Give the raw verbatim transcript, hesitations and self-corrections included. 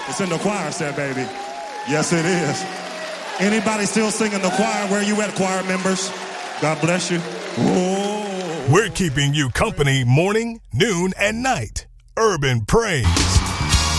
It's in the choir set, baby. Yes, it is. Anybody still singing the choir? Where you at, choir members? God bless you. Whoa. We're keeping you company morning, noon, and night. Urban Praise.